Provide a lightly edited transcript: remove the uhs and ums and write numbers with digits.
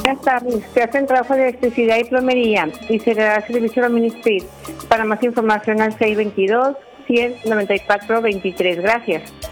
Buenas tardes. Se hacen trabajo de electricidad y plomería y se le da servicio a Ministry. Para más información al 622-194-23. Gracias.